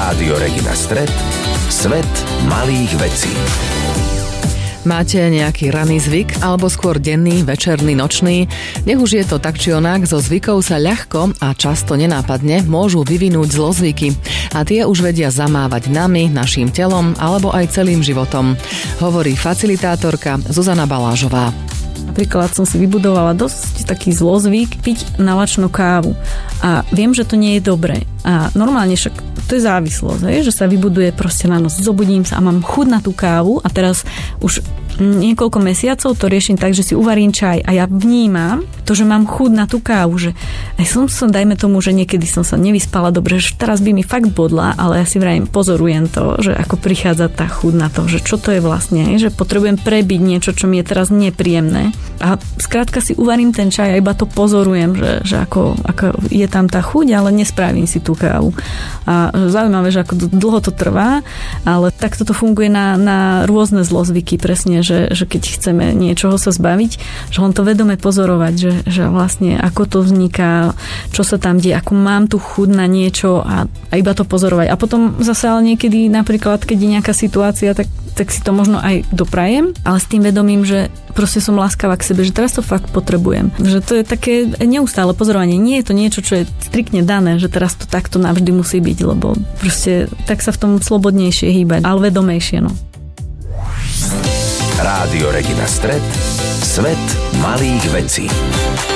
Rádio Regina Stret, svet malých vecí. Máte nejaký raný zvyk, alebo skôr denný, večerný, nočný? Nech už je to tak či onak, zo zvykov sa ľahko a často nenápadne môžu vyvinúť zlozvyky. A tie už vedia zamávať nami, naším telom, alebo aj celým životom. Hovorí facilitátorka Zuzana Balážová. Napríklad som si vybudovala dosť taký zlozvyk piť nalačnú kávu. A viem, že to nie je dobré. A normálne však to je závislosť, že sa vybuduje proste na noc. Zobudím sa a mám chuť na tú kávu a teraz už niekoľko mesiacov to riešim tak, že si uvarím čaj a ja vnímam to, že mám chuť na tú kávu, že aj som dajme tomu, že niekedy som sa nevyspala dobre, že teraz by mi fakt bodla, ale ja si vrajím, pozorujem to, že ako prichádza tá chuť na to, že čo to je vlastne, že potrebujem prebiť niečo, čo mi je teraz nepríjemné a skrátka si uvarím ten čaj a iba to pozorujem, že ako je tam tá chuť, ale nespravím si tú kávu. A zaujímavé, že ako dlho to trvá, ale takto to funguje na rôzne zlozvyky, presne, že keď chceme niečoho sa zbaviť, že len to vedome pozorovať, že vlastne ako to vzniká, čo sa tam deje, ako mám tu chuť na niečo a iba to pozorovať. A potom zase ale niekedy napríklad, keď je nejaká situácia, tak si to možno aj doprajem, ale s tým vedomím, že proste som láskavá k sebe, že teraz to fakt potrebujem. Že to je také neustále pozorovanie. Nie je to niečo, čo je striktne dané, že teraz to takto navždy musí byť, lebo proste tak sa v tom slobodnejšie hýbať, ale vedomejšie, no. Rádio Regina Stret, svet malých vecí.